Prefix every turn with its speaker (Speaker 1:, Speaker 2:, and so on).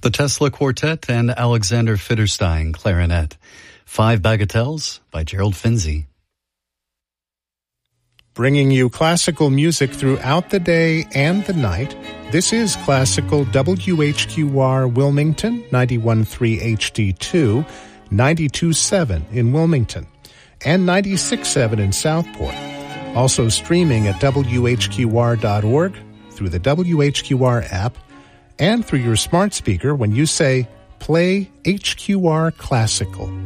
Speaker 1: The Tesla Quartet and Alexander Fitterstein, clarinet. 5 Bagatelles by Gerald Finzi.
Speaker 2: Bringing you classical music throughout the day and the night, this is Classical WHQR Wilmington, 91.3 HD2, 92.7 in Wilmington, and 96.7 in Southport. Also streaming at WHQR.org, through the WHQR app, and through your smart speaker when you say, "Play HQR Classical."